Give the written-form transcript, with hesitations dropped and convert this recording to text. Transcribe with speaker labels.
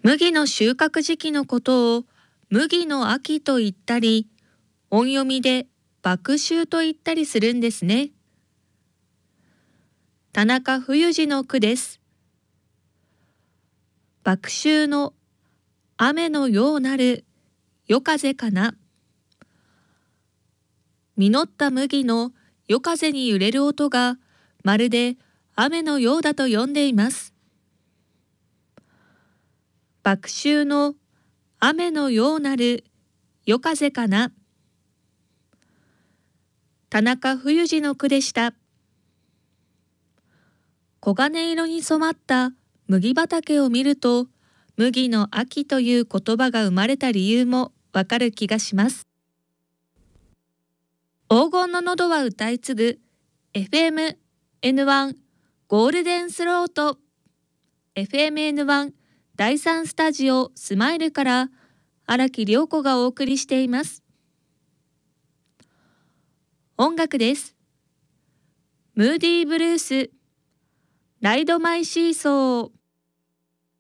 Speaker 1: 麦の収穫時期のことを麦の秋と言ったり、音読みで麦秋と言ったりするんですね。田中冬二の句です。麦秋の雨のようなる夜風かな。実った麦の夜風に揺れる音がまるで雨のようだと読んでいます。麦秋の雨のようなる夜風かな。田中冬二の句でした。黄金色に染まった麦畑を見ると、麦の秋という言葉が生まれた理由もわかる気がします。黄金の喉は歌い継ぐ FM-N1 ゴールデンスロート FM-N1 第3スタジオスマイルから荒木涼子がお送りしています。音楽です。ムーディーブルースライドマイシーソー。